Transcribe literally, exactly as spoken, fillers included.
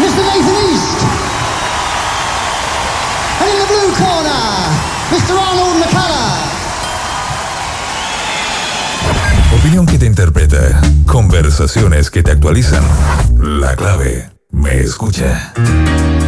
mister Nathan East. And in the blue corner, mister Arnold McCullough. Opinión que te interpreta, conversaciones que te actualizan. La clave, me escucha.